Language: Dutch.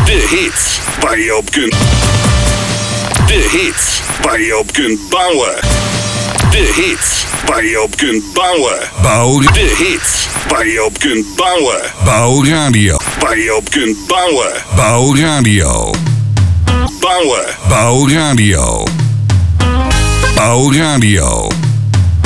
De hits waar je op kunt. De hits waar je op kunt bouwen. De hits waar je op kunt bouwen. De hits waar je op kunt bouwen. Bouwradio. Waar je op kunt bouwen. Bouwradio. Bouwen. Bouwradio. Bouwradio.